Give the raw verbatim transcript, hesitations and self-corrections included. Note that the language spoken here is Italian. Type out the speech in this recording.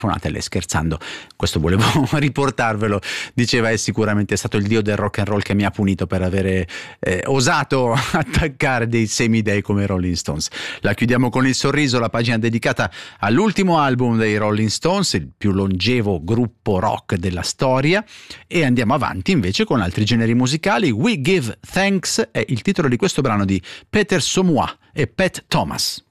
Fonatelle scherzando, questo volevo riportarvelo, diceva è sicuramente stato il dio del rock and roll che mi ha punito per avere eh, osato attaccare dei semidei come i Rolling Stones. La chiudiamo con il sorriso, la pagina dedicata all'ultimo album dei Rolling Stones, il più longevo gruppo rock della storia, e andiamo avanti invece con altri generi musicali. We Give Thanks è il titolo di questo brano di Peter Somois e Pat Thomas.